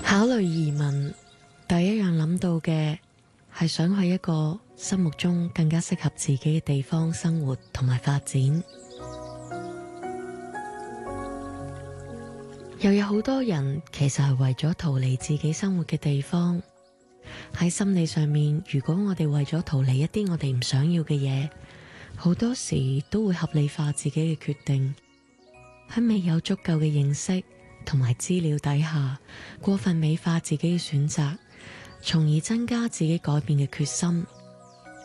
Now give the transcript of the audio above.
考慮移民，第一樣諗到嘅係想去一個心目中更加適合自己嘅地方生活同埋發展。又有好多人其實係為咗逃離自己生活嘅地方。喺心理上面，如果我哋為咗逃離一啲我哋唔想要嘅嘢，好多時都會合理化自己嘅決定，喺未有足夠嘅認識同埋資料底下，過分美化自己嘅選擇，從而增加自己改變嘅決心。